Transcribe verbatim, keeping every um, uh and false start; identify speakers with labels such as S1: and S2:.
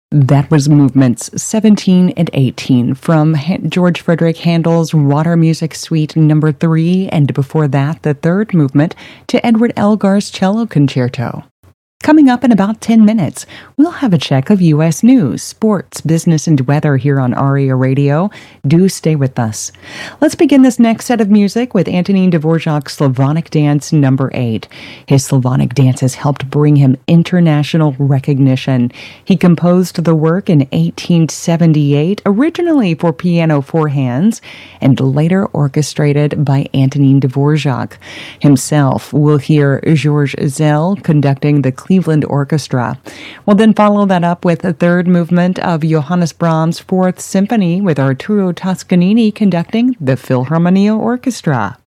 S1: That was movements seventeen and eighteen from George Frederick Handel's Water Music Suite number three, and before that, the third movement to Edward Elgar's Cello Concerto. Coming up in about ten minutes, we'll have a check of U S news, sports, business, and weather here on ARIA Radio. Do stay with us. Let's begin this next set of music with Antonín Dvořák's Slavonic Dance number eight. His Slavonic dance has helped bring him international recognition. He composed the work in eighteen seventy-eight, originally for piano four hands, and later orchestrated by Antonín Dvořák. Himself, we'll hear Georges Szell conducting the Cleveland Orchestra. We'll then follow that up with the third movement of Johannes Brahms' Fourth Symphony with Arturo Toscanini conducting the Philharmonia Orchestra.